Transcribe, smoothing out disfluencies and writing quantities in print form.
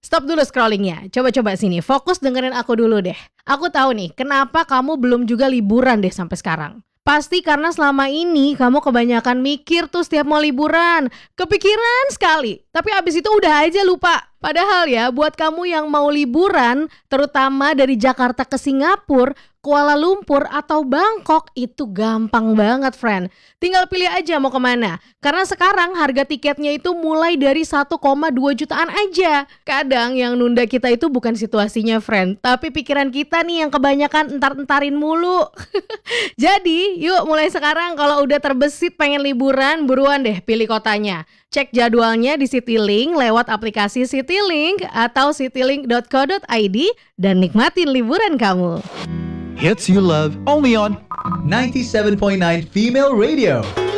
Stop dulu scrollingnya. Coba-coba sini, fokus dengerin aku dulu deh. Aku tahu nih, kenapa kamu belum juga liburan deh sampai sekarang. Pasti karena selama ini kamu kebanyakan mikir tuh setiap mau liburan. Kepikiran sekali. Tapi abis itu udah aja lupa. Padahal ya, buat kamu yang mau liburan, terutama dari Jakarta ke Singapura, Kuala Lumpur, atau Bangkok, itu gampang banget, friend. Tinggal pilih aja mau kemana. Karena sekarang harga tiketnya itu mulai dari 1,2 jutaan aja. Kadang yang nunda kita itu bukan situasinya, friend, tapi pikiran kita nih yang kebanyakan entar-entarin mulu. Jadi, yuk mulai sekarang kalau udah terbesit pengen liburan, buruan deh pilih kotanya. Cek jadwalnya di Citylink lewat aplikasi Citylink atau citylink.co.id dan nikmatin liburan kamu. Hits you love only on 97.9 Female Radio.